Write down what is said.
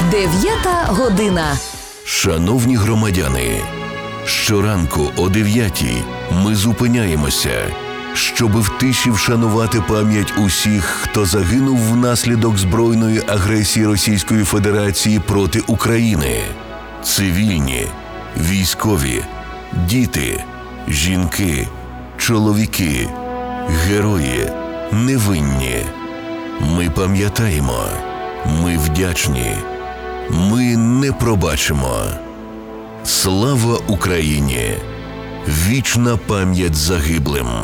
9 година. Шановні громадяни, щоранку о 9-й ми зупиняємося, щоби в тиші вшанувати пам'ять усіх, хто загинув внаслідок збройної агресії Російської Федерації проти України. Цивільні, військові, діти, жінки, чоловіки, герої, невинні. Ми пам'ятаємо, ми вдячні, ми не пробачимо. Слава Україні! Вічна пам'ять загиблим!